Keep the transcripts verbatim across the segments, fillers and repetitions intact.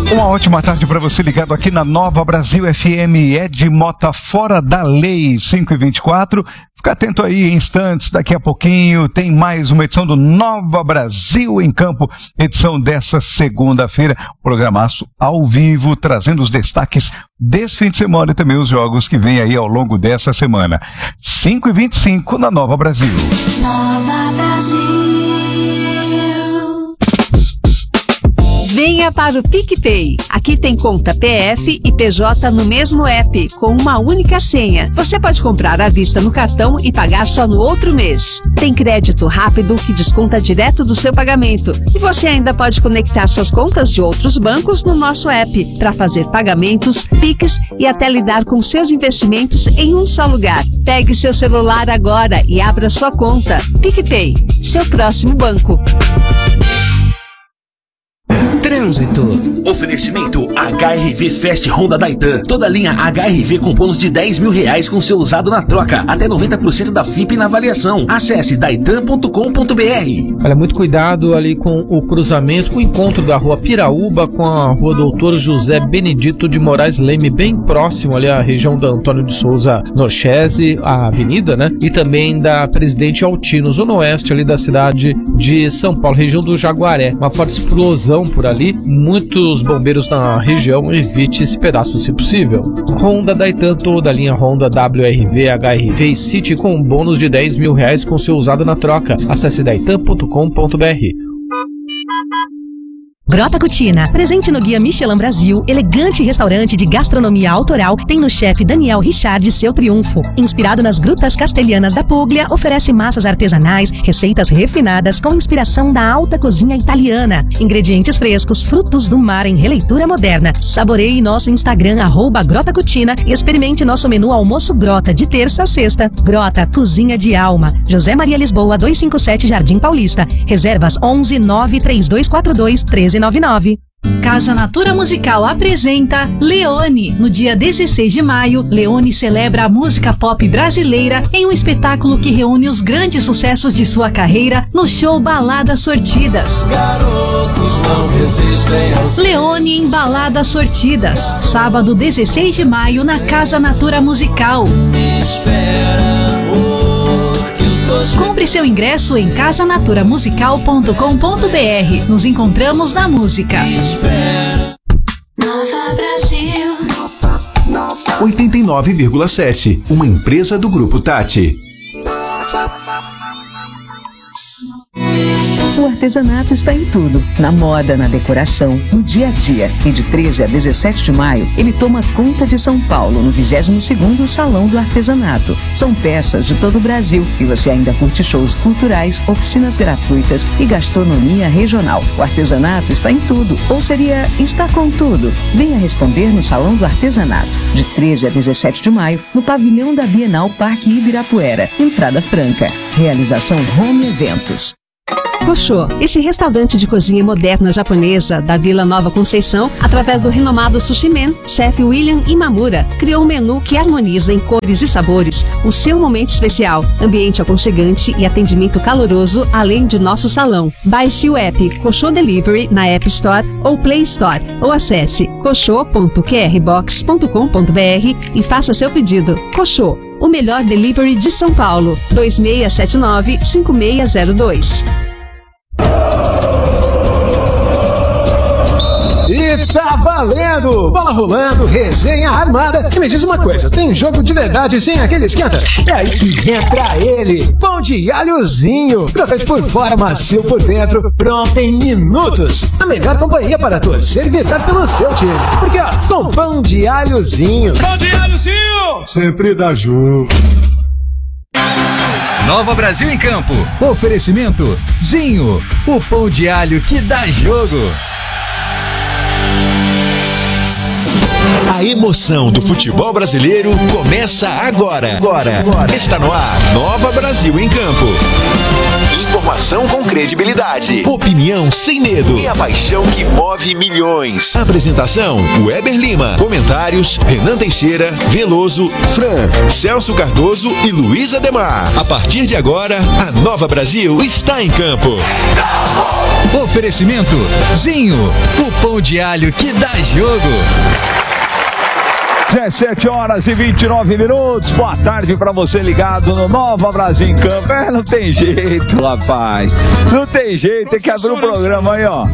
Uma ótima tarde para você ligado aqui na Nova Brasil F M. Ed Mota, Fora da Lei, cinco e vinte e quatro. Fica atento aí em instantes, daqui a pouquinho tem mais uma edição do Nova Brasil em Campo, edição dessa segunda-feira, programaço ao vivo, trazendo os destaques desse fim de semana e também os jogos que vêm aí ao longo dessa semana. cinco e vinte e cinco na Nova Brasil. Nova Brasil. Venha para o PicPay. Aqui tem conta P F e P J no mesmo app, com uma única senha. Você pode comprar à vista no cartão e pagar só no outro mês. Tem crédito rápido que desconta direto do seu pagamento. E você ainda pode conectar suas contas de outros bancos no nosso app para fazer pagamentos, Pix e até lidar com seus investimentos em um só lugar. Pegue seu celular agora e abra sua conta. PicPay, seu próximo banco. Trânsito. Oferecimento H R V Fest Honda Daitan. Toda linha H R V com bônus de dez mil reais com seu usado na troca. Até noventa por cento da F I P na avaliação. Acesse daitan ponto com ponto b r. Olha, muito cuidado ali com o cruzamento, o encontro da rua Piraúba com a rua Doutor José Benedito de Moraes Leme, bem próximo ali à região da Antônio de Souza Norchese, a avenida, né? E também da Presidente Altino, zona oeste ali da cidade de São Paulo, região do Jaguaré. Uma forte explosão por ali, muitos bombeiros na região, evite esse pedaço se possível. Honda Daitan, toda a linha Honda W R V, H R V e City com bônus de dez mil reais com seu usado na troca. Acesse daitan ponto com ponto b r. Grota Cucina, presente no Guia Michelin Brasil, elegante restaurante de gastronomia autoral, tem no chefe Daniel Richard seu triunfo. Inspirado nas grutas castelhanas da Puglia, oferece massas artesanais, receitas refinadas com inspiração da alta cozinha italiana. Ingredientes frescos, frutos do mar em releitura moderna. Saboreie nosso Instagram, arroba Grota Cucina, e experimente nosso menu almoço Grota, de terça a sexta. Grota, cozinha de alma. José Maria Lisboa, duzentos e cinquenta e sete, Jardim Paulista. Reservas onze nove três dois quatro dois um três nove nove. Casa Natura Musical apresenta Leone. No dia dezesseis de maio, Leone celebra a música pop brasileira em um espetáculo que reúne os grandes sucessos de sua carreira no show Baladas Sortidas. Garotos não resistem ao... Leone em Baladas Sortidas, sábado dezesseis de maio na Casa Natura Musical. Espera, amor, que eu tô... Compre seu ingresso em casa natura musical ponto com ponto b r. Nos encontramos na música. Nova Brasil oitenta e nove vírgula sete, uma empresa do Grupo Tati. O artesanato está em tudo, na moda, na decoração, no dia a dia. E de treze a dezessete de maio, ele toma conta de São Paulo, no vigésimo segundo Salão do Artesanato. São peças de todo o Brasil e você ainda curte shows culturais, oficinas gratuitas e gastronomia regional. O artesanato está em tudo, ou seria está com tudo. Venha responder no Salão do Artesanato, de treze a dezessete de maio, no pavilhão da Bienal Parque Ibirapuera. Entrada franca. Realização Home Eventos. Koshô, este restaurante de cozinha moderna japonesa da Vila Nova Conceição, através do renomado Sushi Man, chefe William Imamura, criou um menu que harmoniza em cores e sabores o seu momento especial, ambiente aconchegante e atendimento caloroso, além de nosso salão. Baixe o app Koshô Delivery na App Store ou Play Store, ou acesse koshô ponto q r box ponto com ponto b r e faça seu pedido. Koshô, o melhor delivery de São Paulo, dois seis sete nove, cinco seis zero dois. E tá valendo! Bola rolando, resenha armada. E me diz uma coisa, tem jogo de verdade sem aquele esquenta? É aí que entra ele, pão de alhozinho. Crocante por fora, macio por dentro, pronto em minutos. A melhor companhia para torcer e vibrar pelo seu time. Porque ó, com pão de alhozinho. Pão de alhozinho! Sempre dá jogo. Nova Brasil em Campo. Oferecimento Zinho, o pão de alho que dá jogo. A emoção do futebol brasileiro começa agora. Agora. Agora. Está no ar, Nova Brasil em Campo. Informação com credibilidade, opinião sem medo e a paixão que move milhões. Apresentação, Weber Lima. Comentários, Renan Teixeira, Veloso, Fran, Celso Cardoso e Luiz Ademar. A partir de agora, a Nova Brasil está em campo. Oferecimento Zinho, o pão de alho que dá jogo. dezessete horas e vinte e nove minutos. Boa tarde pra você ligado no Nova Brasil em Campo. É, não tem jeito, rapaz. Não tem jeito, tem que abrir o programa aí, ó.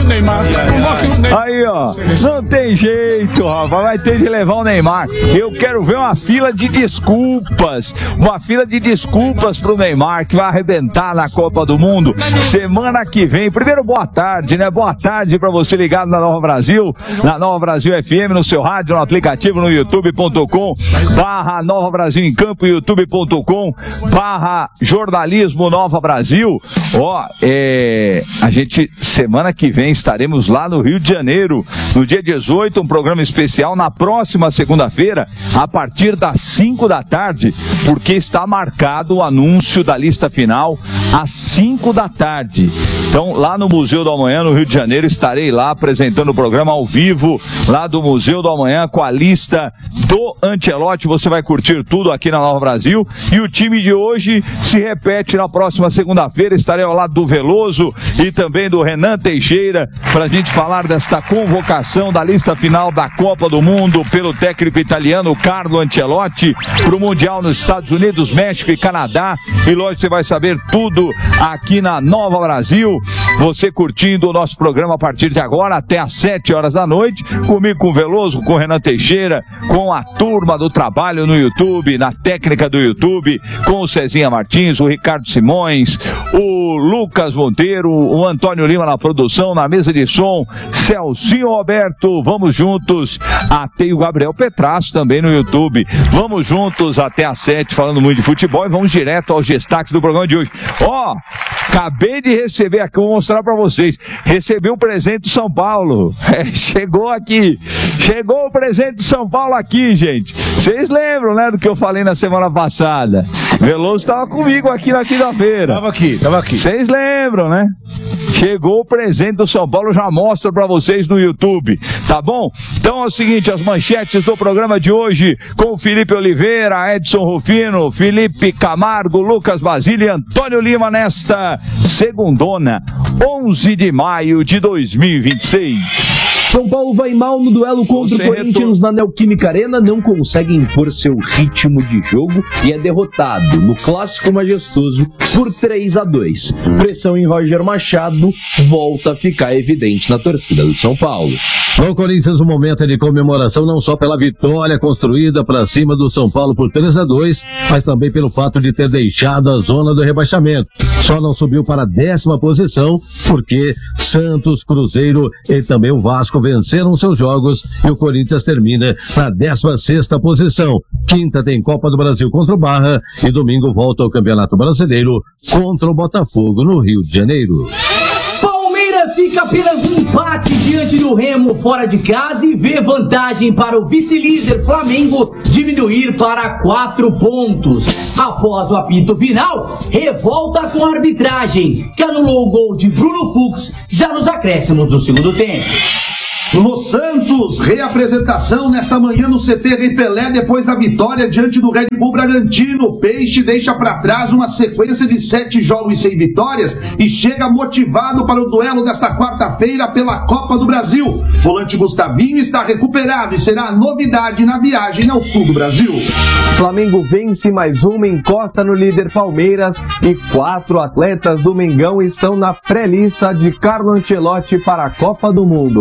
Aí, ó. Não tem jeito, rapaz. Vai ter de levar o Neymar. Eu quero ver uma fila de desculpas. Uma fila de desculpas pro Neymar, que vai arrebentar na Copa do Mundo semana que vem. Primeiro, boa tarde, né? Boa tarde pra você ligado na Nova Brasil, na Nova Brasil F M, no seu rádio, no aplicativo, no youtube ponto com barra Nova Brasil em Campo, youtube ponto com barra jornalismo Nova Brasil. Ó, é, a gente, semana que vem, estaremos lá no Rio de Janeiro, no dia dezoito, um programa especial na próxima segunda-feira, a partir das cinco da tarde, porque está marcado o anúncio da lista final às cinco da tarde. Então, lá no Museu do Amanhã, no Rio de Janeiro, estarei lá apresentando o programa ao vivo, lá do Museu do Amanhã, com a lista do Ancelotti. Você vai curtir tudo aqui na Nova Brasil. E o time de hoje se repete na próxima segunda-feira. Estarei ao lado do Veloso e também do Renan Teixeira para a gente falar desta convocação da lista final da Copa do Mundo pelo técnico italiano Carlo Ancelotti para o Mundial nos Estados Unidos, México e Canadá. E lógico, você vai saber tudo aqui na Nova Brasil. Você curtindo o nosso programa a partir de agora até às sete horas da noite, comigo, com o Veloso, com o Renan Teixeira, com a turma do trabalho no YouTube, na técnica do YouTube, com o Cezinha Martins, o Ricardo Simões, o Lucas Monteiro, o Antônio Lima na produção, na mesa de som, Celcinho Roberto. Vamos juntos até o Gabriel Petrasso também no YouTube. Vamos juntos até às sete, falando muito de futebol, e vamos direto aos destaques do programa de hoje. Ó, oh, acabei de receber aqui, vou mostrar pra vocês. Recebi um presente do São Paulo. É, chegou aqui. Chegou o presente do São Paulo aqui, gente. Vocês lembram, né, do que eu falei na semana passada? Veloso estava comigo aqui na quinta-feira. Tava aqui, tava aqui. Vocês lembram, né? Chegou o presente do São Paulo, já mostro pra vocês no YouTube, tá bom? Então é o seguinte, as manchetes do programa de hoje, com o Felipe Oliveira, Edson Rufino, Felipe Camargo, Lucas Basílio e Antônio Lima nesta segundona, onze de maio de dois mil e vinte e seis. São Paulo vai mal no duelo contra o Corinthians na Neoquímica Arena, não consegue impor seu ritmo de jogo e é derrotado no Clássico Majestoso por três a dois. Pressão em Roger Machado volta a ficar evidente na torcida do São Paulo. No Corinthians, o momento é de comemoração não só pela vitória construída para cima do São Paulo por três a dois, mas também pelo fato de ter deixado a zona do rebaixamento. Só não subiu para a décima posição porque Santos, Cruzeiro e também o Vasco venceram seus jogos e o Corinthians termina na décima sexta posição. Quinta tem Copa do Brasil contra o Barra e domingo volta ao Campeonato Brasileiro contra o Botafogo no Rio de Janeiro. Palmeiras fica apenas um empate diante do Remo fora de casa e vê vantagem para o vice-líder Flamengo diminuir para quatro pontos. Após o apito final, revolta com a arbitragem, que anulou o gol de Bruno Fux já nos acréscimos do segundo tempo. No Santos, reapresentação nesta manhã no C T Rei Pelé depois da vitória diante do Red Bull Bragantino. O Peixe deixa para trás uma sequência de sete jogos sem vitórias e chega motivado para o duelo desta quarta-feira pela Copa do Brasil. Volante Gustavinho está recuperado e será a novidade na viagem ao sul do Brasil. Flamengo vence mais uma, encosta no líder Palmeiras e quatro atletas do Mengão estão na pré-lista de Carlo Ancelotti para a Copa do Mundo.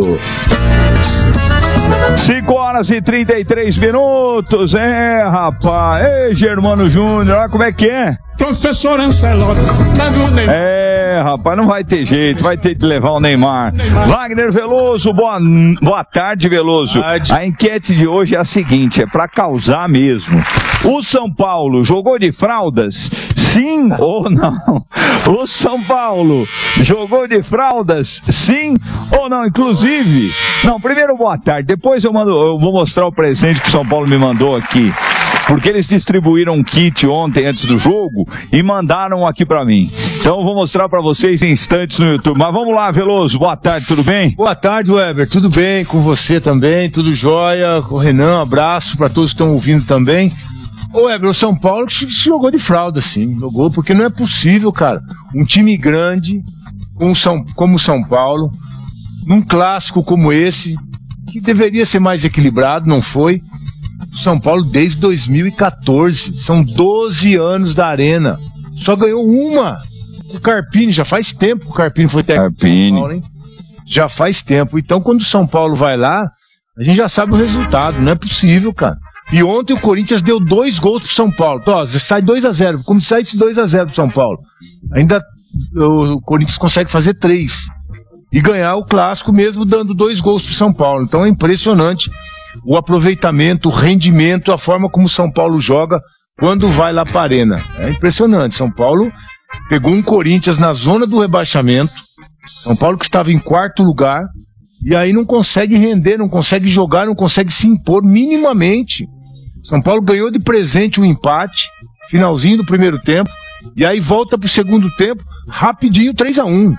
cinco horas e trinta e três minutos, é, rapaz. Ei, Germano Júnior, olha como é que é. Professor Ancelotti. É, rapaz, não vai ter jeito, vai ter de levar o Neymar. Wagner Veloso, boa, boa tarde, Veloso. A enquete de hoje é a seguinte, é pra causar mesmo. O São Paulo jogou de fraldas? Sim ou não? O São Paulo jogou de fraldas? Sim ou não? Inclusive, não, primeiro boa tarde, depois eu mando, eu vou mostrar o presente que o São Paulo me mandou aqui. Porque eles distribuíram um kit ontem antes do jogo e mandaram aqui pra mim. Então eu vou mostrar pra vocês em instantes no YouTube. Mas vamos lá, Veloso, boa tarde, tudo bem? Boa tarde, Weber, tudo bem com você também, tudo jóia, com o Renan, um abraço pra todos que estão ouvindo também. Ô, Weber, o São Paulo se jogou de fralda, sim, jogou, porque não é possível, cara, um time grande, com São, como São Paulo, num clássico como esse, que deveria ser mais equilibrado, não foi. São Paulo desde dois mil e quatorze, são doze anos da Arena, só ganhou uma. O Carpini, já faz tempo que o Carpini foi técnico do São Paulo, hein? Já faz tempo. Então, quando o São Paulo vai lá, a gente já sabe o resultado, não é possível, cara. E ontem o Corinthians deu dois gols pro São Paulo. Então, sai dois a zero. Como sai esse dois a zero pro São Paulo? Ainda o Corinthians consegue fazer três. E ganhar o clássico mesmo dando dois gols pro São Paulo. Então é impressionante o aproveitamento, o rendimento, a forma como o São Paulo joga quando vai lá pra Arena. É impressionante. São Paulo pegou um Corinthians na zona do rebaixamento. São Paulo que estava em quarto lugar. E aí não consegue render, não consegue jogar, não consegue se impor minimamente. São Paulo ganhou de presente um empate, finalzinho do primeiro tempo, e aí volta pro segundo tempo, rapidinho, três a um.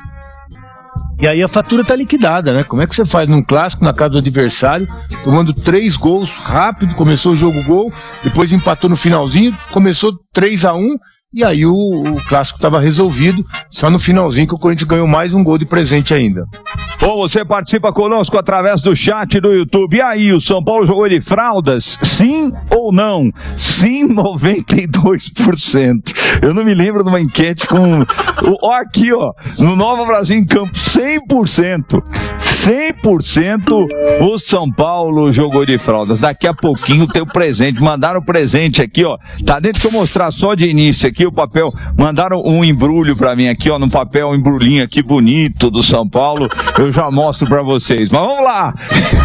E aí a fatura tá liquidada, né? Como é que você faz num clássico na casa do adversário, tomando três gols rápido, começou o jogo gol, depois empatou no finalzinho, começou três a um, e aí o, o clássico estava resolvido, só no finalzinho que o Corinthians ganhou mais um gol de presente ainda. Bom, você participa conosco através do chat do YouTube. E aí, o São Paulo jogou de fraldas? Sim ou não? Sim, noventa e dois por cento. Eu não me lembro de uma enquete com... Ó, aqui, ó, no Nova Brasil em Campo, cem por cento. cem por cento o São Paulo jogou de fraldas. Daqui a pouquinho tem o presente. Mandaram o presente aqui, ó. Tá dentro que eu mostrar só de início aqui o papel. Mandaram um embrulho pra mim aqui, ó, no papel, um embrulhinho aqui bonito do São Paulo. Eu já mostro pra vocês. Mas vamos lá.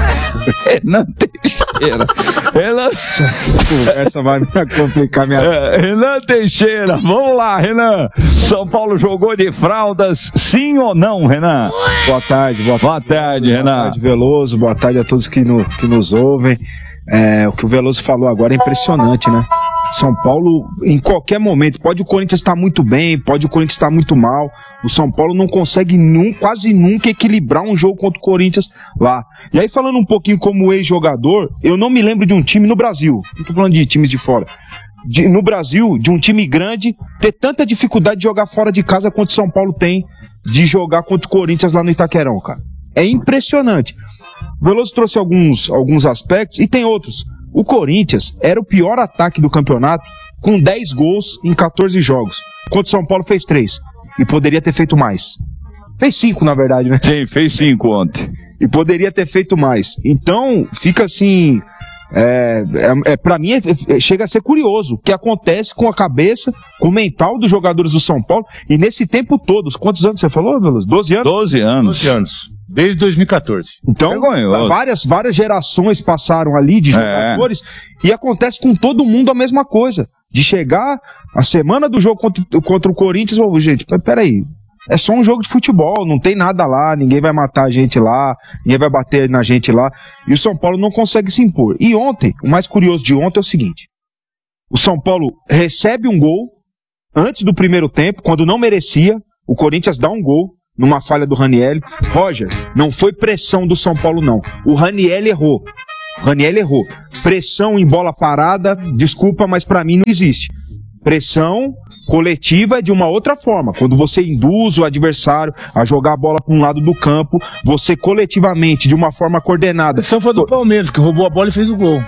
Renan Teixeira. Renan... Essa vai me complicar minha... É, Renan Teixeira. Vamos lá, Renan. São Paulo jogou de fraldas, sim ou não, Renan? Boa tarde. Boa, boa tarde, Renan. Boa tarde, Veloso. Boa tarde a todos que, no, que nos ouvem. É, o que o Veloso falou agora é impressionante, né? São Paulo, em qualquer momento, pode o Corinthians estar muito bem, pode o Corinthians estar muito mal, o São Paulo não consegue num, quase nunca equilibrar um jogo contra o Corinthians lá. E aí, falando um pouquinho como ex-jogador, eu não me lembro de um time no Brasil, não tô falando de times de fora, de, no Brasil, de um time grande, ter tanta dificuldade de jogar fora de casa quanto o São Paulo tem de jogar contra o Corinthians lá no Itaquerão, cara. É impressionante. O Veloso trouxe alguns, alguns aspectos, e tem outros. O Corinthians era o pior ataque do campeonato, com dez gols em quatorze jogos, enquanto o São Paulo fez três, e poderia ter feito mais. Fez cinco, na verdade, né? Sim, fez cinco ontem. E poderia ter feito mais. Então, fica assim... É, é, é, pra mim, é, é, chega a ser curioso o que acontece com a cabeça, com o mental dos jogadores do São Paulo, e nesse tempo todo. Quantos anos você falou, Veloso? doze anos? doze anos. doze anos. Desde dois mil e quatorze. Então, várias, várias gerações passaram ali de jogadores, é. E acontece com todo mundo a mesma coisa. De chegar a semana do jogo contra, contra o Corinthians, oh, gente, peraí, é só um jogo de futebol, não tem nada lá, ninguém vai matar a gente lá, ninguém vai bater na gente lá, e o São Paulo não consegue se impor. E ontem, o mais curioso de ontem é o seguinte, o São Paulo recebe um gol antes do primeiro tempo, quando não merecia, o Corinthians dá um gol, numa falha do Ranielli. Roger, não foi pressão do São Paulo, não. O Ranielli errou. O Ranielli errou. Pressão em bola parada, desculpa, mas pra mim não existe. Pressão coletiva é de uma outra forma. Quando você induz o adversário a jogar a bola para um lado do campo, você coletivamente, de uma forma coordenada... A pressão foi do Palmeiras, que roubou a bola e fez o gol.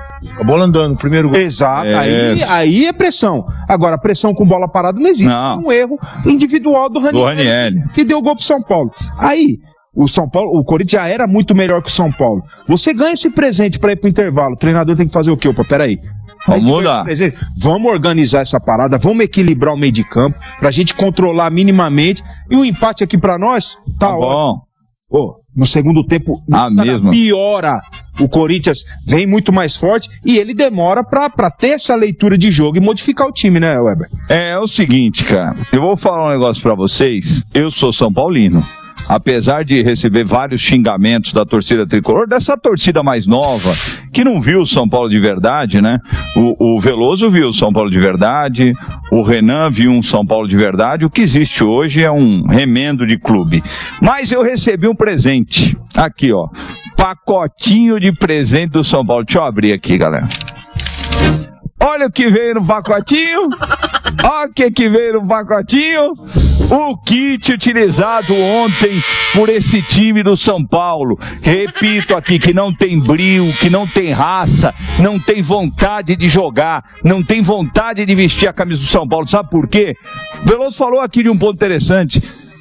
A bola andando, primeiro gol. Exato, é. aí, aí é pressão. Agora, pressão com bola parada não existe. Não. Um erro individual do Ranielli, do Ranielli, que deu gol pro São Paulo. Aí, o São Paulo, o Corinthians já era muito melhor que o São Paulo. Você ganha esse presente pra ir pro intervalo. O treinador tem que fazer o quê? Opa, peraí. Vamos mudar. Vamos organizar essa parada, vamos equilibrar o meio de campo, pra gente controlar minimamente. E o empate aqui pra nós, tá, tá bom. Oh, no segundo tempo, a mesma. piora. O Corinthians vem muito mais forte e ele demora pra, pra ter essa leitura de jogo e modificar o time, né, Weber? É, é o seguinte, cara. Eu vou falar um negócio pra vocês. Eu sou São Paulino. Apesar de receber vários xingamentos da torcida tricolor, dessa torcida mais nova, que não viu o São Paulo de verdade, né? O, o Veloso viu o São Paulo de verdade, o Renan viu um São Paulo de verdade. O que existe hoje é um remendo de clube. Mas eu recebi um presente. Aqui, ó. Pacotinho de presente do São Paulo. Deixa eu abrir aqui, galera. Olha o que veio no pacotinho. Olha o que, que veio no pacotinho. O kit utilizado ontem por esse time do São Paulo, repito aqui, que não tem brio, que não tem raça, não tem vontade de jogar, não tem vontade de vestir a camisa do São Paulo. Sabe por quê? O Veloso falou aqui de um ponto interessante.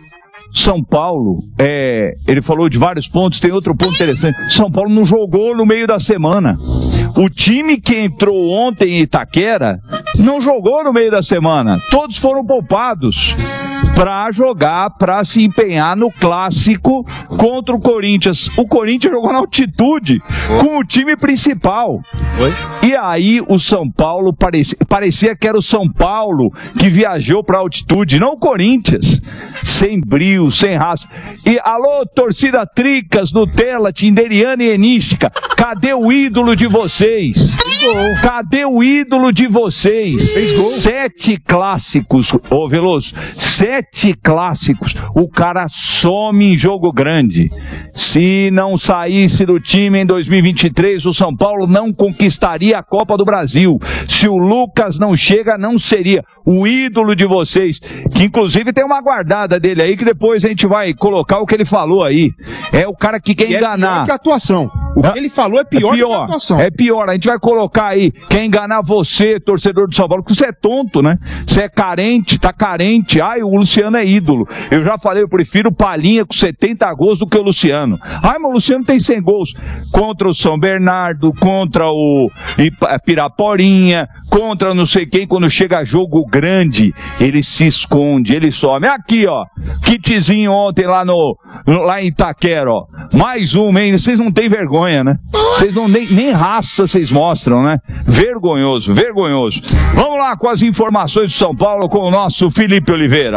São Paulo, é, ele falou de vários pontos, tem outro ponto interessante. São Paulo não jogou no meio da semana. O time que entrou ontem em Itaquera não jogou no meio da semana. Todos foram poupados para jogar, para se empenhar no clássico contra o Corinthians. O Corinthians jogou na altitude com o time principal. Oi? E aí o São Paulo parecia, parecia que era o São Paulo que viajou para altitude, não o Corinthians. Sem brio, sem raça. E alô, torcida Tricas, Nutella, Tinderiana e Enística, cadê o ídolo de vocês? Cadê o ídolo de vocês? Sete clássicos, ô Veloso, sete clássicos, o cara some em jogo grande. Se não saísse do time em dois mil e vinte e três, o São Paulo não conquistaria a Copa do Brasil. Se o Lucas não chega, não seria o ídolo de vocês, que inclusive tem uma guardada dele aí, que depois a gente vai colocar o que ele falou aí. É o cara que quer e enganar. É pior que a atuação. O que ele falou é pior, é pior que a atuação. É pior, a gente vai colocar aí, quer enganar você, torcedor do São Paulo, porque você é tonto, né? Você é carente, tá carente. Ai, o Luciano é ídolo. Eu já falei, eu prefiro o Palhinha com setenta gols do que o Luciano. Ai, mas o Luciano tem cem gols. Contra o São Bernardo, contra o Piraporinha, contra não sei quem, quando chega jogo grande, ele se esconde, ele some. Aqui, ó, kitzinho ontem lá no, lá em Itaquera, ó. Mais um, hein? Vocês não têm vergonha, né? Vocês não, nem, nem raça vocês mostram, né? Vergonhoso, vergonhoso. Vamos lá com as informações do São Paulo com o nosso Felipe Oliveira.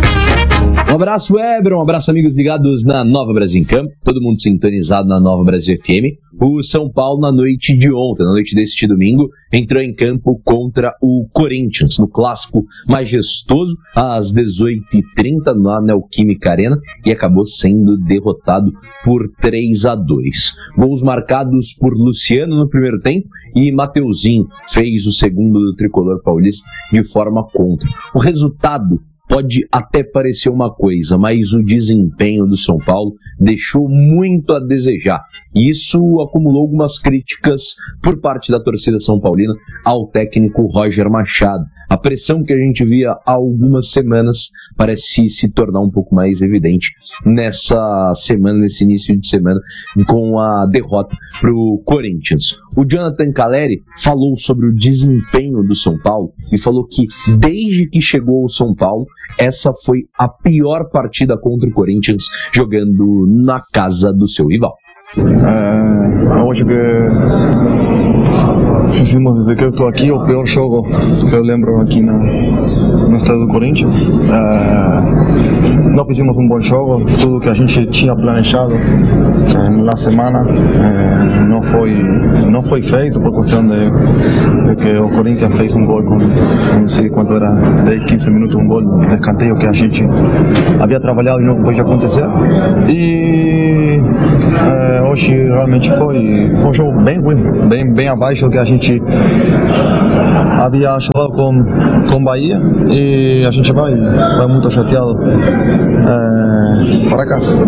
Um abraço, Ebron, um abraço, amigos ligados na Nova Brasil em Campo, todo mundo sintonizado na Nova Brasil F M. O São Paulo, na noite de ontem, na noite deste domingo, entrou em campo contra o Corinthians, no clássico majestoso, às dezoito e trinta, na Neoquímica Arena, e acabou sendo derrotado por três a dois. Gols marcados por Luciano no primeiro tempo, e Mateuzinho fez o segundo do tricolor paulista de forma contra. O resultado pode até parecer uma coisa, mas o desempenho do São Paulo deixou muito a desejar. E isso acumulou algumas críticas por parte da torcida são paulina ao técnico Roger Machado. A pressão que a gente via há algumas semanas parece se tornar um pouco mais evidente nessa semana, nesse início de semana, com a derrota para o Corinthians. O Jonathan Caleri falou sobre o desempenho do São Paulo e falou que desde que chegou ao São Paulo, essa foi a pior partida contra o Corinthians jogando na casa do seu rival. É, eu acho que fizemos desde que eu estou aqui o pior jogo que eu lembro aqui na, no estado do Corinthians. É, não fizemos um bom jogo, tudo que a gente tinha planejado na semana é, não foi não foi feito por questão de, de que o Corinthians fez um gol com não sei quanto era, dez, quinze minutos, um gol de escanteio que a gente havia trabalhado e não pôde acontecer. E é, hoje realmente foi um jogo bem ruim, bem, bem abaixo do que a gente havia jogado com, com Bahia, e a gente vai, vai muito chateado é, para casa.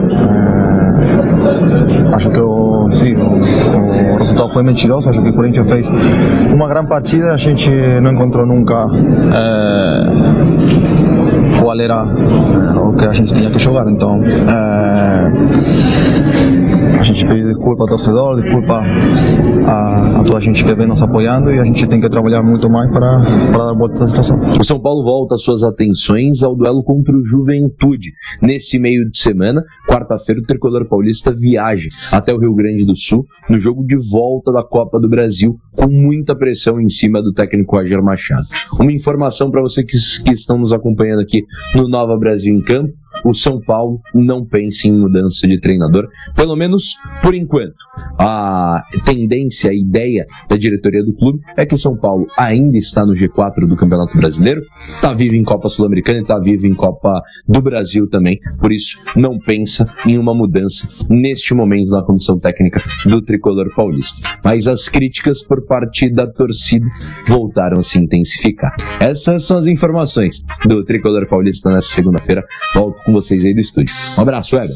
É, acho que o, sim, o, o resultado foi mentiroso, acho que o Corinthians fez uma grande partida, a gente não encontrou nunca é, qual era o que a gente tinha que jogar, então é, a gente pede desculpa ao torcedor, desculpa a, a toda a gente que vem nos apoiando, e a gente tem que trabalhar muito mais para, para dar volta à situação. O São Paulo volta suas atenções ao duelo contra o Juventude. Nesse meio de semana, quarta-feira, o tricolor paulista viaja até o Rio Grande do Sul no jogo de volta da Copa do Brasil, com muita pressão em cima do técnico Roger Machado. Uma informação para vocês que, que estão nos acompanhando aqui no Nova Brasil em Campo: o São Paulo não pense em mudança de treinador, pelo menos por enquanto. A tendência, a ideia da diretoria do clube é que o São Paulo ainda está no G quatro do Campeonato Brasileiro, está vivo em Copa Sul-Americana e está vivo em Copa do Brasil também, por isso não pensa em uma mudança neste momento na comissão técnica do Tricolor Paulista. Mas as críticas por parte da torcida voltaram a se intensificar. Essas são as informações do Tricolor Paulista nessa segunda-feira. Volto com vocês aí do estúdio. Um abraço, Weber.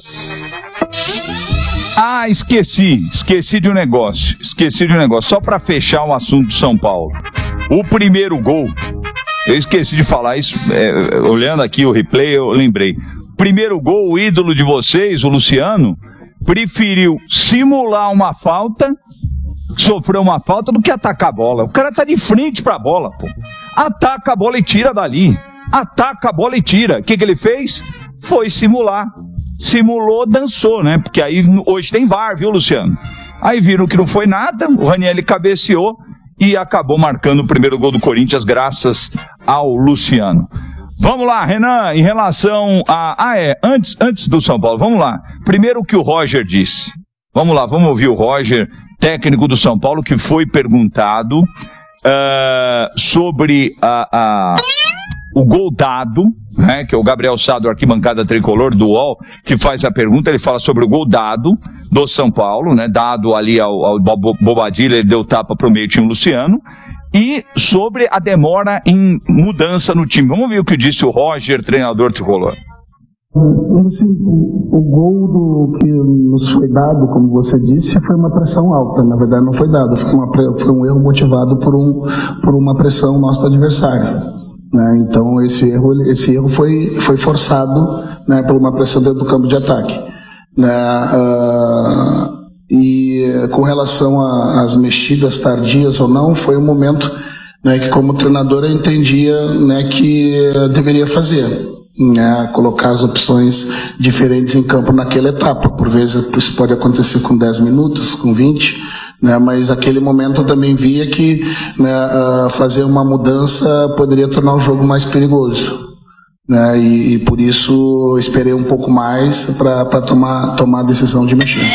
Ah, esqueci, esqueci de um negócio, esqueci de um negócio, só para fechar o assunto do São Paulo. O primeiro gol, eu esqueci de falar isso, é, olhando aqui o replay, eu lembrei. Primeiro gol, o ídolo de vocês, o Luciano, preferiu simular uma falta, sofrer uma falta, do que atacar a bola. O cara tá de frente pra bola, pô. Ataca a bola e tira dali. Ataca a bola e tira. O que que ele fez? Foi simular. Simulou, dançou, né? Porque aí hoje tem V A R, viu, Luciano? Aí viram que não foi nada, o Ranieri cabeceou e acabou marcando o primeiro gol do Corinthians graças ao Luciano. Vamos lá, Renan, em relação a... Ah, é, antes, antes do São Paulo, vamos lá. Primeiro o que o Roger disse. Vamos lá, vamos ouvir o Roger, técnico do São Paulo, que foi perguntado uh, sobre a... a o gol dado, né, que é o Gabriel Sá do Arquibancada Tricolor, do U O L, que faz a pergunta. Ele fala sobre o gol dado do São Paulo, né, dado ali ao, ao Bobadilla, ele deu tapa pro meio time Luciano, e sobre a demora em mudança no time. Vamos ver o que disse o Roger, treinador tricolor. Assim, o, o gol do que nos foi dado, como você disse, foi uma pressão alta. Na verdade, não foi dado, foi, uma, foi um erro motivado por, um, por uma pressão nossa do adversário. Né, então esse erro, esse erro foi, foi forçado, né, por uma pressão dentro do campo de ataque. Né, uh, e com relação às mexidas tardias ou não, foi um momento, né, que como treinador eu entendia, né, que deveria fazer. Né, colocar as opções diferentes em campo naquela etapa. Por vezes isso pode acontecer com dez minutos, com vinte, né, mas naquele momento eu também via que, né, uh, fazer uma mudança poderia tornar o jogo mais perigoso. Né, e, e por isso eu esperei um pouco mais para tomar, tomar a decisão de mexer.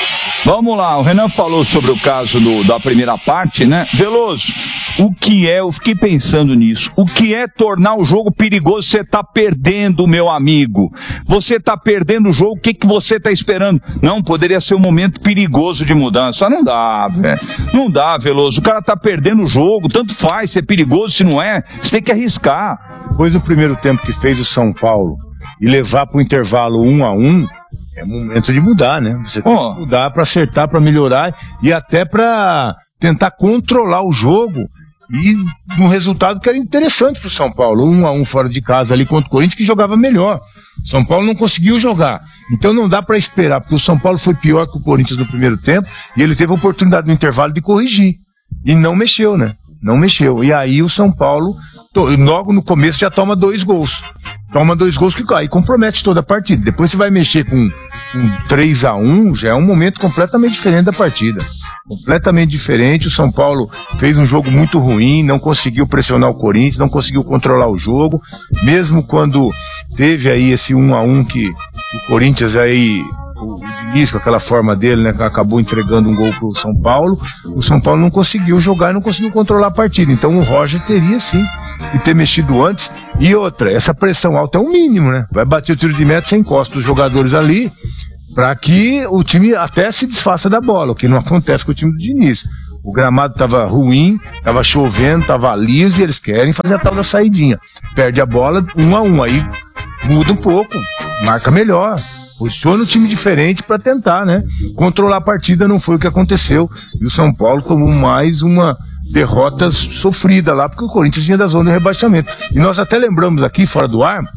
Vamos lá, o Renan falou sobre o caso do, da primeira parte, né? Veloso, o que é, eu fiquei pensando nisso, o que é tornar o jogo perigoso? Você tá perdendo, meu amigo. Você tá perdendo o jogo, o que que você tá esperando? Não, poderia ser um momento perigoso de mudança. Não dá, velho. Não dá, Veloso. O cara tá perdendo o jogo, tanto faz, se é perigoso, se não é, você tem que arriscar. Depois do primeiro tempo que fez o São Paulo e levar pro intervalo um a um, é momento de mudar, né? Você tem oh. que mudar para acertar, para melhorar e até para tentar controlar o jogo e um resultado que era interessante pro São Paulo. Um a um fora de casa ali contra o Corinthians, que jogava melhor. São Paulo não conseguiu jogar. Então não dá para esperar, porque o São Paulo foi pior que o Corinthians no primeiro tempo e ele teve a oportunidade no intervalo de corrigir. E não mexeu, né? Não mexeu. E aí o São Paulo, logo no começo, já toma dois gols. Toma dois gols que aí compromete toda a partida. Depois você vai mexer com, com três a um, já é um momento completamente diferente da partida. Completamente diferente. O São Paulo fez um jogo muito ruim, não conseguiu pressionar o Corinthians, não conseguiu controlar o jogo. Mesmo quando teve aí esse um a um que o Corinthians aí, o Diniz, com aquela forma dele, né, acabou entregando um gol pro São Paulo, o São Paulo não conseguiu jogar e não conseguiu controlar a partida. Então o Roger teria sim que ter mexido antes. E outra, essa pressão alta é o mínimo, né? Vai bater o tiro de meta, você encosta os jogadores ali para que o time até se desfaça da bola, o que não acontece com o time do Diniz. O gramado estava ruim, estava chovendo, estava liso e eles querem fazer a tal da saidinha. Perde a bola, um a um, aí muda um pouco, marca melhor, posiciona um time diferente para tentar, né? Controlar a partida. Não foi o que aconteceu e o São Paulo tomou mais uma derrota sofrida lá, porque o Corinthians vinha da zona de rebaixamento. E nós até lembramos aqui, fora do ar,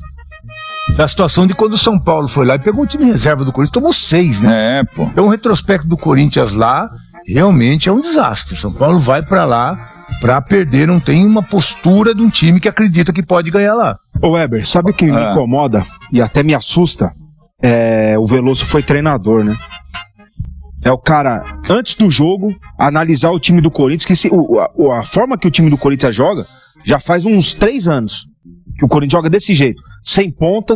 da situação de quando o São Paulo foi lá e pegou o time reserva do Corinthians, tomou seis, né? É, pô. Então o retrospecto do Corinthians lá realmente é um desastre. São Paulo vai pra lá pra perder, não tem uma postura de um time que acredita que pode ganhar lá. Ô Weber, sabe o que ah. me incomoda e até me assusta? É, o Veloso foi treinador, né? É o cara, antes do jogo, analisar o time do Corinthians, que se, o, a, a forma que o time do Corinthians joga, já faz uns três anos que o Corinthians joga desse jeito, sem pontas,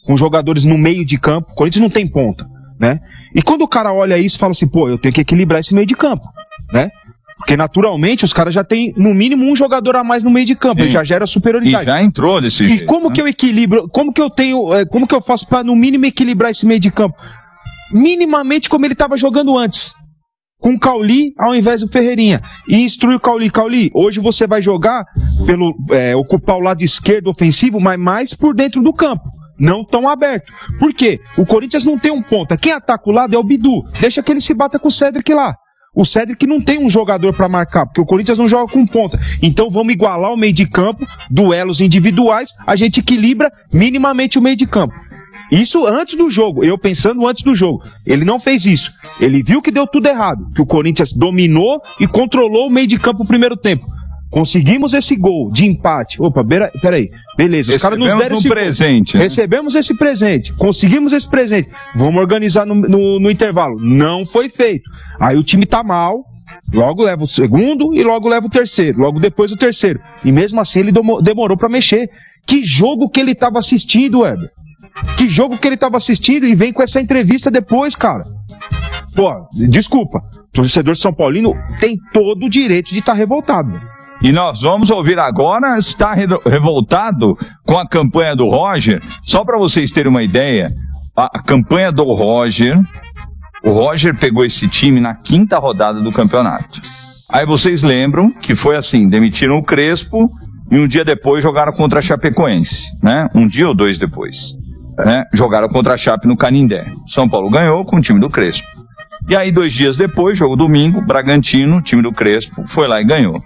com jogadores no meio de campo. O Corinthians não tem ponta, né? E quando o cara olha isso, fala assim, pô, eu tenho que equilibrar esse meio de campo, né? Porque naturalmente os caras já têm no mínimo um jogador a mais no meio de campo, Sim. já gera superioridade. E já entrou desse e jeito. E como né? que eu equilibro, como que eu tenho, como que eu faço pra no mínimo equilibrar esse meio de campo? Minimamente como ele estava jogando antes. Com o Cauli ao invés do Ferreirinha. E instrui o Cauli. Cauli, hoje você vai jogar pelo é, ocupar o lado esquerdo ofensivo, mas mais por dentro do campo. Não tão aberto. Por quê? O Corinthians não tem um ponta. Quem ataca o lado é o Bidu. Deixa que ele se bata com o Cédric lá. O Cédric não tem um jogador pra marcar, porque o Corinthians não joga com ponta. Então vamos igualar o meio de campo, duelos individuais, a gente equilibra minimamente o meio de campo. Isso antes do jogo, eu pensando antes do jogo. Ele não fez isso. Ele viu que deu tudo errado, que o Corinthians dominou e controlou o meio de campo no primeiro tempo. Conseguimos esse gol de empate. Opa, peraí. Beleza, os caras nos deram um esse presente. Né? Recebemos esse presente. Conseguimos esse presente. Vamos organizar no, no, no intervalo. Não foi feito. Aí o time tá mal. Logo leva o segundo e logo leva o terceiro. Logo depois o terceiro. E mesmo assim ele demorou pra mexer. Que jogo que ele tava assistindo, Weber? Que jogo que ele tava assistindo e vem com essa entrevista depois, cara. Pô, desculpa. O torcedor São Paulino tem todo o direito de estar tá revoltado. E nós vamos ouvir agora, está re- revoltado com a campanha do Roger. Só para vocês terem uma ideia, a, a campanha do Roger, o Roger pegou esse time na quinta rodada do campeonato. Aí vocês lembram que foi assim, demitiram o Crespo e um dia depois jogaram contra a Chapecoense, né? Um dia ou dois depois. Né? Jogaram contra a Chape no Canindé. São Paulo ganhou com o time do Crespo. E aí, dois dias depois, jogo domingo, Bragantino, time do Crespo, foi lá e ganhou.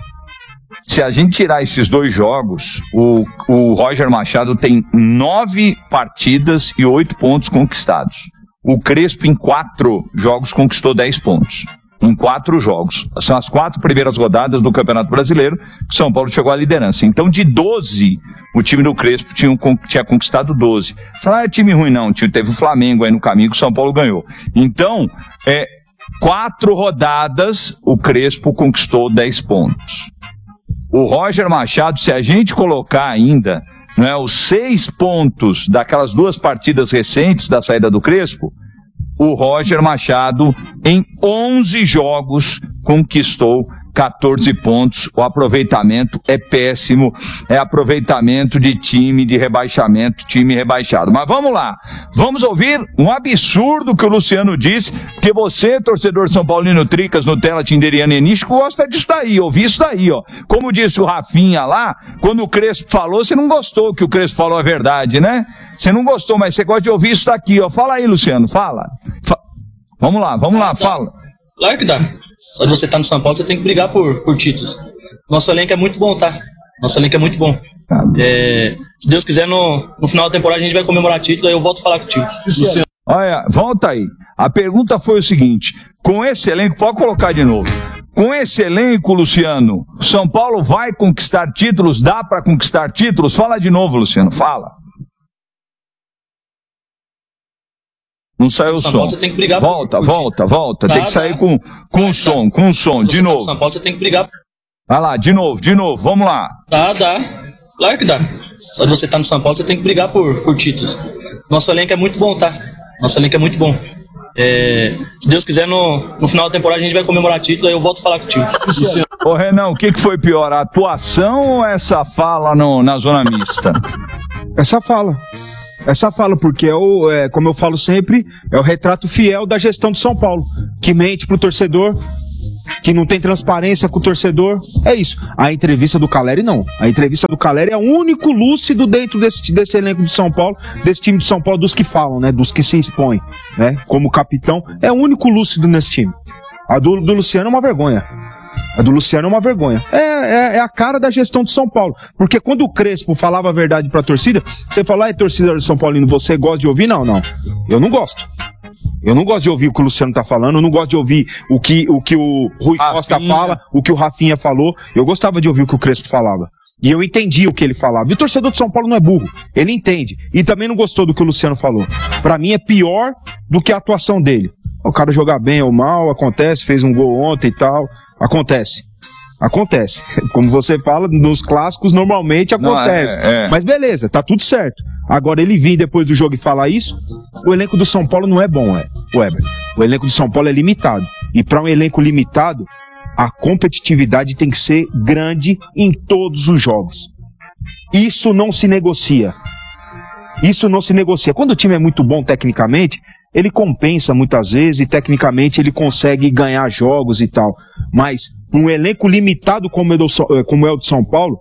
Se a gente tirar esses dois jogos, o, o Roger Machado tem nove partidas e oito pontos conquistados. O Crespo, em quatro jogos, conquistou dez pontos. Em quatro jogos. São as quatro primeiras rodadas do Campeonato Brasileiro que São Paulo chegou à liderança. Então, de doze, o time do Crespo tinha, tinha conquistado doze. Não é time ruim, não. Teve o Flamengo aí no caminho que o São Paulo ganhou. Então, é, quatro rodadas, o Crespo conquistou dez pontos. O Roger Machado, se a gente colocar ainda, não é, os seis pontos daquelas duas partidas recentes da saída do Crespo, o Roger Machado, em onze jogos, conquistou catorze pontos. O aproveitamento é péssimo. É aproveitamento de time de rebaixamento, time rebaixado. Mas vamos lá. Vamos ouvir um absurdo que o Luciano disse, porque você, torcedor São Paulino Tricas, Nutella, Tinderiano e Nicho, gosta disso daí, ouvir isso daí, ó. Como disse o Rafinha lá, quando o Crespo falou, você não gostou que o Crespo falou a verdade, né? Você não gostou, mas você gosta de ouvir isso daqui, ó. Fala aí, Luciano, fala. Fa- vamos lá, vamos lá, fala. Claro que dá. Só de você estar no São Paulo, você tem que brigar por, por títulos. Nosso elenco é muito bom, tá? Nosso elenco é muito bom. É, se Deus quiser, no, no final da temporada a gente vai comemorar título, aí eu volto a falar contigo. Luciano. Olha, volta aí. A pergunta foi o seguinte, com esse elenco, pode colocar de novo. Com esse elenco, Luciano, São Paulo vai conquistar títulos? Dá para conquistar títulos? Fala de novo, Luciano, fala. Não saiu o São som. Paulo, você tem que brigar volta, por, volta, volta. Tá, tem que sair tá. com, com o som, com o som, de Você novo. tá no São Paulo, você tem que brigar. Vai lá, de novo, de novo, vamos lá. Tá, dá. Claro que dá. Só de você estar no São Paulo, você tem que brigar por, por títulos. Nosso elenco é muito bom, tá? Nosso elenco é muito bom. É, se Deus quiser, no, no final da temporada a gente vai comemorar título, aí eu volto a falar contigo. Luciano. Ô Renan, o que, que foi pior, a atuação ou essa fala no, na zona mista? Essa fala. Essa fala, porque é, o, é, como eu falo sempre, é o retrato fiel da gestão de São Paulo, que mente pro torcedor, que não tem transparência com o torcedor. É isso. A entrevista do Caleri, não. A entrevista do Caleri é o único lúcido dentro desse, desse elenco de São Paulo, desse time de São Paulo, dos que falam, né? Dos que se expõem, né? Como capitão. É o único lúcido nesse time. A do, do Luciano é uma vergonha. A do Luciano é uma vergonha. É, é, é a cara da gestão de São Paulo. Porque quando o Crespo falava a verdade pra torcida, você fala, ah, torcida de São Paulino, você gosta de ouvir? Não, não. Eu não gosto. Eu não gosto de ouvir o que o Luciano tá falando, eu não gosto de ouvir o que o, que o Rui Rafinha. Costa fala, o que o Rafinha falou. Eu gostava de ouvir o que o Crespo falava. E eu entendi o que ele falava. E o torcedor de São Paulo não é burro. Ele entende. E também não gostou do que o Luciano falou. Pra mim é pior do que a atuação dele. O cara jogar bem ou mal, acontece, fez um gol ontem e tal. Acontece. Acontece. Como você fala, nos clássicos normalmente acontece. Não, é, é. Mas beleza, tá tudo certo. Agora, ele vir depois do jogo e falar isso, o elenco do São Paulo não é bom, é, Weber. O elenco do São Paulo é limitado. E para um elenco limitado, a competitividade tem que ser grande em todos os jogos. Isso não se negocia. Isso não se negocia. Quando o time é muito bom tecnicamente, ele compensa muitas vezes e tecnicamente ele consegue ganhar jogos e tal. Mas um elenco limitado como é, do, como é o de São Paulo,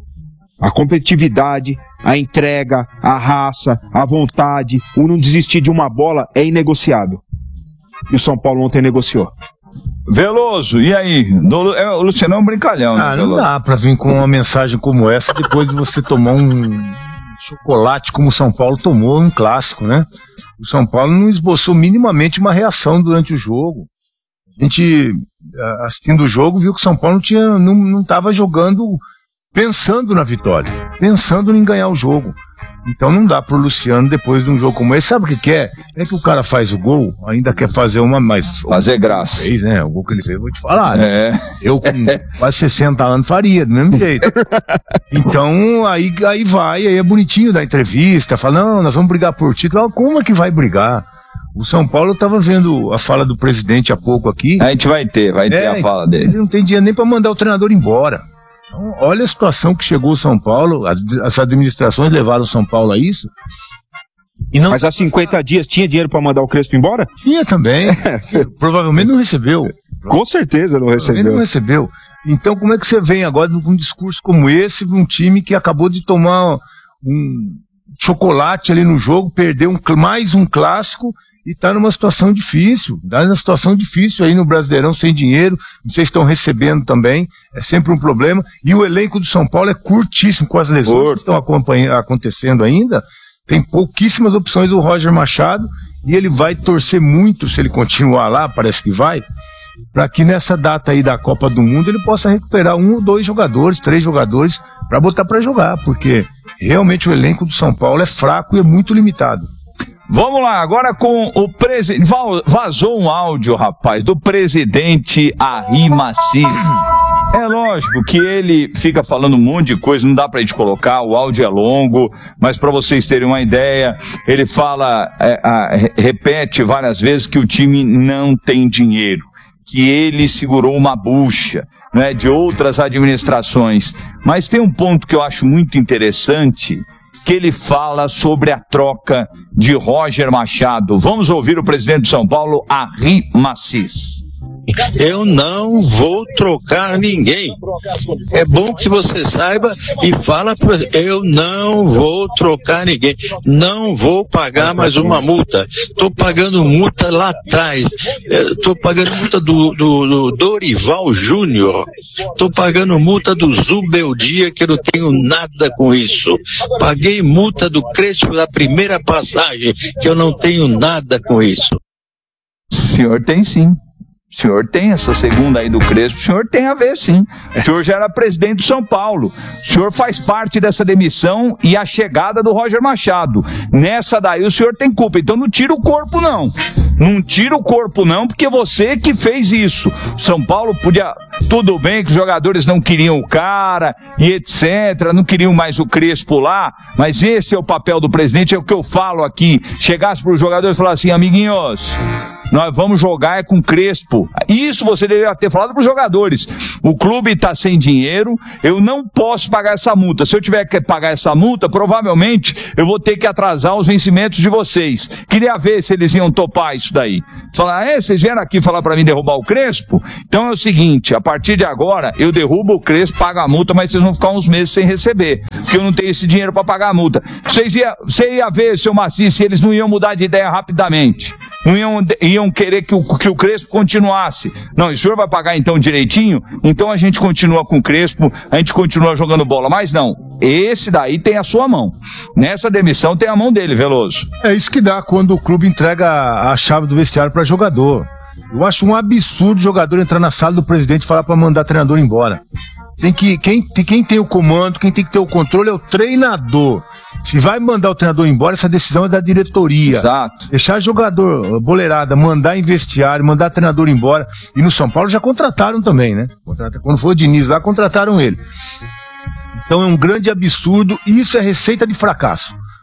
a competitividade, a entrega, a raça, a vontade, o não desistir de uma bola é inegociável. E o São Paulo ontem negociou. Veloso, e aí? Do, é, o Luciano é um brincalhão, ah, né? Não Veloso? dá pra vir com uma mensagem como essa depois de você tomar um chocolate como o São Paulo tomou, um clássico, né? O São Paulo não esboçou minimamente uma reação durante o jogo. A gente, assistindo o jogo, viu que o São Paulo não tinha, não, não tava jogando pensando na vitória, pensando em ganhar o jogo. Então não dá pro Luciano, depois de um jogo como esse, sabe o que quer? É que o cara faz o gol, ainda quer fazer uma mais... Fazer graça. Fez, né? O gol que ele fez, vou te falar, né? É. Eu com quase sessenta anos faria, do mesmo jeito. Então, aí, aí vai, aí é bonitinho da entrevista, fala, não, nós vamos brigar por título. Como é que vai brigar? O São Paulo, eu tava vendo a fala do presidente há pouco aqui. A gente vai ter, vai ter é, a fala dele. Ele não tem dinheiro nem pra mandar o treinador embora. Então, olha a situação que chegou o São Paulo, as, as administrações levaram o São Paulo a isso. E não... Mas há cinquenta dias tinha dinheiro pra mandar o Crespo embora? Tinha também. Provavelmente não recebeu. Com certeza não recebeu. Não recebeu. Então como é que você vem agora com um discurso como esse de um time que acabou de tomar um chocolate ali no jogo, perdeu um, mais um clássico e tá numa situação difícil, tá numa situação difícil aí no Brasileirão, sem dinheiro, vocês estão recebendo também, é sempre um problema, e o elenco do São Paulo é curtíssimo, com as lesões Curto. que estão acompanhando, acontecendo ainda, tem pouquíssimas opções do Roger Machado, e ele vai torcer muito, se ele continuar lá, parece que vai, para que nessa data aí da Copa do Mundo ele possa recuperar um ou dois jogadores, três jogadores, para botar para jogar, porque realmente o elenco do São Paulo é fraco e é muito limitado. Vamos lá, agora com o presidente. Vazou um áudio, rapaz, do presidente Arri Massis. É lógico que ele fica falando um monte de coisa, não dá pra gente colocar, o áudio é longo, mas para vocês terem uma ideia, ele fala, é, é, repete várias vezes que o time não tem dinheiro, que ele segurou uma bucha, né, de outras administrações. Mas tem um ponto que eu acho muito interessante, que ele fala sobre a troca de Roger Machado. Vamos ouvir o presidente de São Paulo, Arri Massis. Eu não vou trocar ninguém. É bom que você saiba e fala pra... eu não vou trocar ninguém. Não vou pagar mais uma multa. Tô pagando multa lá atrás. Tô pagando multa do, do, do Dorival Júnior. Tô pagando multa do Zubeldia, que eu não tenho nada com isso. Paguei multa do Crespo da primeira passagem, que eu não tenho nada com isso. O senhor tem sim. O senhor tem essa segunda aí do Crespo, o senhor tem a ver sim. O senhor já era presidente do São Paulo. O senhor faz parte dessa demissão e a chegada do Roger Machado. Nessa daí o senhor tem culpa. Então não tira o corpo não. Não tira o corpo não, porque você que fez isso. O São Paulo podia... Tudo bem que os jogadores não queriam o cara e etcétera. Não queriam mais o Crespo lá. Mas esse é o papel do presidente, é o que eu falo aqui. Chegasse para os jogadores e falar assim, amiguinhos... Nós vamos jogar é com Crespo. Isso você deveria ter falado para os jogadores. O clube está sem dinheiro, eu não posso pagar essa multa. Se eu tiver que pagar essa multa, provavelmente eu vou ter que atrasar os vencimentos de vocês. Queria ver se eles iam topar isso daí. Falar, é, vocês vieram aqui falar para mim derrubar o Crespo? Então é o seguinte, a partir de agora eu derrubo o Crespo, pago a multa, mas vocês vão ficar uns meses sem receber, porque eu não tenho esse dinheiro para pagar a multa. Vocês ia, você ia ver, seu Massis, se eles não iam mudar de ideia rapidamente. Não iam, iam querer que o, que o Crespo continuasse. Não, e o senhor vai pagar então direitinho? Então a gente continua com o Crespo, a gente continua jogando bola. Mas não, esse daí tem a sua mão. Nessa demissão tem a mão dele, Veloso. É isso que dá quando o clube entrega a chave do vestiário para jogador. Eu acho um absurdo o jogador entrar na sala do presidente e falar para mandar o treinador embora. Tem que, quem, quem tem o comando, quem tem que ter o controle é o treinador. Se vai mandar o treinador embora, essa decisão é da diretoria. Exato. Deixar jogador boleirada, mandar em vestiário, mandar treinador embora. E no São Paulo já contrataram também, né? Quando foi o Diniz lá, contrataram ele. Então é um grande absurdo e isso é receita de fracasso.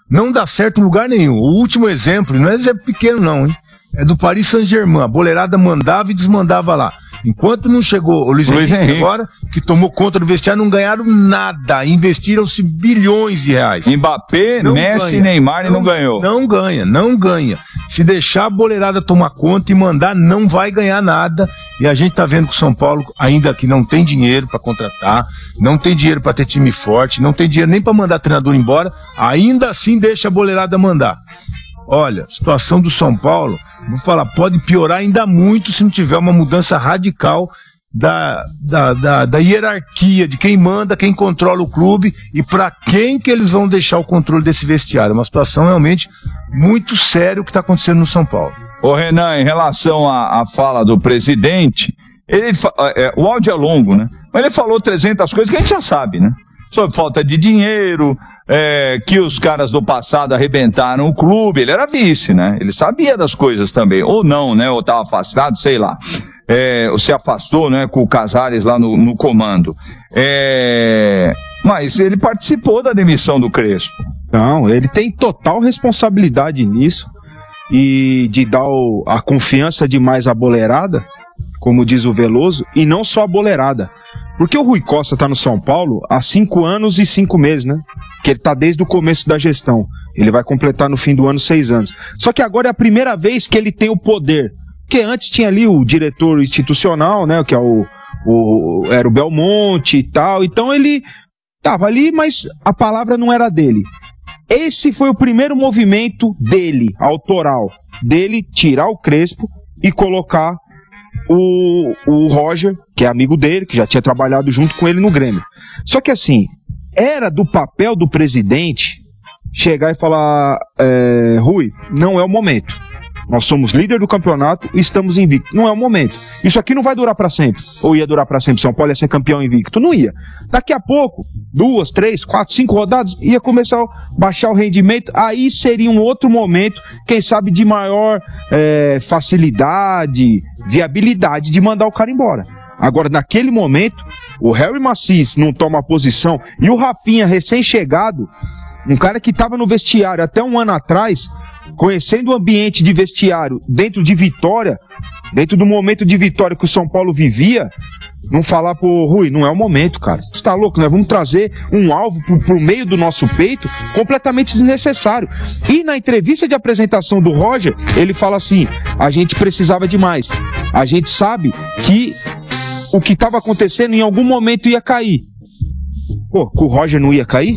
Não dá certo em lugar nenhum. O último exemplo, não é exemplo pequeno não, hein? É do Paris Saint-Germain. A boleirada mandava e desmandava lá. Enquanto não chegou o Luiz, Luiz Henrique, Henrique agora, que tomou conta do vestiário, não ganharam nada. Investiram-se bilhões de reais. Mbappé, Não Messi, ganha. Neymar e não ganhou. Não ganha, não ganha. Se deixar a boleirada tomar conta e mandar, não vai ganhar nada. E a gente tá vendo que o São Paulo, ainda que não tem dinheiro para contratar, não tem dinheiro para ter time forte, não tem dinheiro nem para mandar treinador embora, ainda assim deixa a boleirada mandar. Olha, a situação do São Paulo, vou falar, pode piorar ainda muito se não tiver uma mudança radical da, da, da, da hierarquia, de quem manda, quem controla o clube e para quem que eles vão deixar o controle desse vestiário. É uma situação realmente muito séria o que está acontecendo no São Paulo. Ô Renan, em relação à, à fala do presidente, ele, é, o áudio é longo, né? Mas ele falou trezentas coisas que a gente já sabe, né? Sobre falta de dinheiro, é, que os caras do passado arrebentaram o clube. Ele era vice, né? Ele sabia das coisas também. Ou não, né? Ou estava afastado, sei lá. É, ou se afastou, né? Com o Casares lá no, no comando. É, mas ele participou da demissão do Crespo. Não, ele tem total responsabilidade nisso. E de dar o, a confiança demais à boleirada, como diz o Veloso, e não só a boleirada. Porque o Rui Costa tá no São Paulo há cinco anos e cinco meses, né? Que ele tá desde o começo da gestão. Ele vai completar no fim do ano seis anos. Só que agora é a primeira vez que ele tem o poder. Porque antes tinha ali o diretor institucional, né? Que é o, o, era o Belmonte e tal. Então ele tava ali, mas a palavra não era dele. Esse foi o primeiro movimento dele, autoral. Dele tirar o Crespo e colocar O, o Roger, que é amigo dele, que já tinha trabalhado junto com ele no Grêmio. Só que assim, era do papel do presidente chegar e falar, é, Rui, não é o momento. Nós somos líder do campeonato e estamos invictos. Não é o momento. Isso aqui não vai durar para sempre. Ou ia durar para sempre, São Paulo ia ser campeão invicto. Não ia. Daqui a pouco, duas, três, quatro, cinco rodadas, ia começar a baixar o rendimento. Aí seria um outro momento, quem sabe de maior é, facilidade, viabilidade de mandar o cara embora. Agora, naquele momento, o Harry Macis não toma posição e o Rafinha, recém-chegado, um cara que estava no vestiário até um ano atrás, conhecendo o ambiente de vestiário dentro de Vitória, dentro do momento de vitória que o São Paulo vivia, não falar pro Rui, não é o momento, cara. Você tá louco? Nós vamos trazer um alvo pro, pro meio do nosso peito completamente desnecessário. E na entrevista de apresentação do Roger, ele fala assim, a gente precisava de mais. A gente sabe que o que estava acontecendo em algum momento ia cair. Pô, o Roger não ia cair?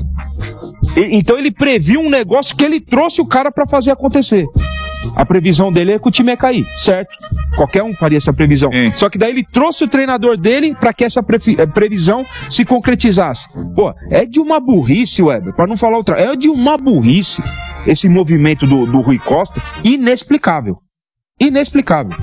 E, então ele previu um negócio que ele trouxe o cara pra fazer acontecer. A previsão dele é que o time ia cair, certo? Qualquer um faria essa previsão. Sim. Só que daí ele trouxe o treinador dele pra que essa pre previsão se concretizasse. Pô, é de uma burrice, Weber, pra não falar outra. É de uma burrice esse movimento do, do Rui Costa, inexplicável. Inexplicável.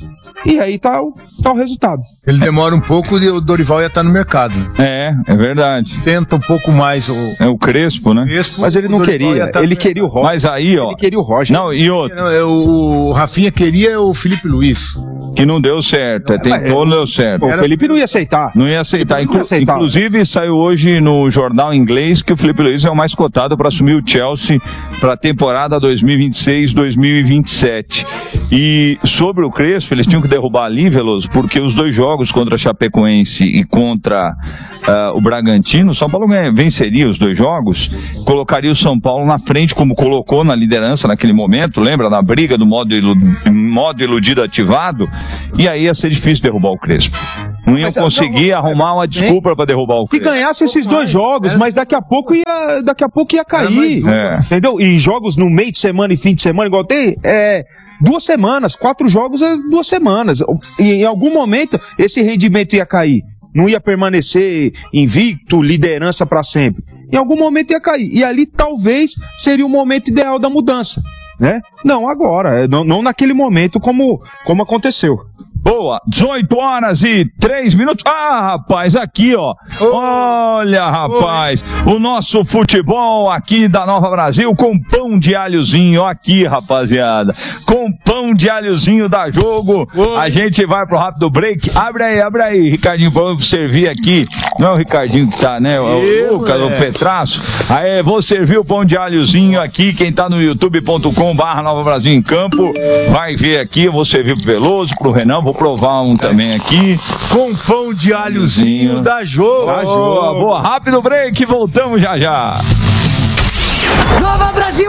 E aí tá o, tá o resultado. Ele demora um pouco e o Dorival ia estar no mercado. É, é verdade. Tenta um pouco mais o... É o Crespo, né? Crespo, mas ele não queria, ele queria o Roger. Mas aí, ó... Ele queria o Roger. Não, e outro... O Rafinha queria o Felipe Luiz. Que não deu certo, é, tentou, não deu certo. O Felipe não ia aceitar. Não ia aceitar. Não ia aceitar. Inclusive, saiu hoje no jornal inglês que o Felipe Luiz é o mais cotado para assumir o Chelsea para a temporada dois mil e vinte e seis, dois mil e vinte e sete. E sobre o Crespo, eles tinham que derrubar ali, Veloso, porque os dois jogos contra a Chapecoense e contra uh, o Bragantino, o São Paulo venceria os dois jogos, colocaria o São Paulo na frente, como colocou na liderança naquele momento, lembra? Na briga do modo, ilu modo iludido ativado, e aí ia ser difícil derrubar o Crespo. Não iam mas, conseguir não, arrumar uma desculpa para derrubar o Crespo. Que ganhasse esses dois jogos, mas daqui a pouco ia, daqui a pouco ia cair. É. Entendeu? E jogos no meio de semana e fim de semana, igual tem, é... Duas semanas, quatro jogos é duas semanas. E em algum momento esse rendimento ia cair. Não ia permanecer invicto, liderança para sempre. Em algum momento ia cair. E ali talvez seria o momento ideal da mudança, né? Não agora, não, não naquele momento como, como aconteceu. Boa, dezoito horas e três minutos. Ah, rapaz, aqui, ó. Olha, rapaz, o nosso futebol aqui da Nova Brasil com pão de alhozinho. Aqui, rapaziada. Com pão de alhozinho da jogo. A gente vai pro rápido break. Abre aí, abre aí, Ricardinho, pra eu servir aqui. Não é o Ricardinho que tá, né? O Lucas, o Petraço. Aí, vou servir o pão de alhozinho aqui. Quem tá no youtube ponto com barra Nova Brasil em Campo, vai ver aqui. Eu vou servir pro Veloso, pro Renan, vou provar um também aqui. Com pão de alhozinho da jogo. Da jogo. Boa, rápido break, voltamos já já. Nova Brasil!